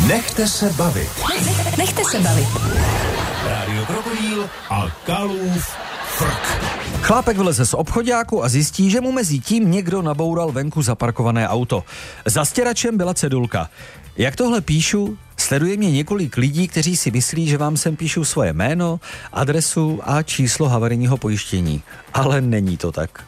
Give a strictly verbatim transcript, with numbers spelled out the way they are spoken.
Nechte se bavit. Nechte se bavit. Rádio Krokodýl a Kalův frk. Chlápek vyleze z obchoďáku a zjistí, že mu mezi tím někdo naboural venku zaparkované auto. Za stěračem byla cedulka. Jak tohle píšu, sleduje mě několik lidí, kteří si myslí, že vám sem píšu svoje jméno, adresu a číslo havarijního pojištění. Ale není to tak.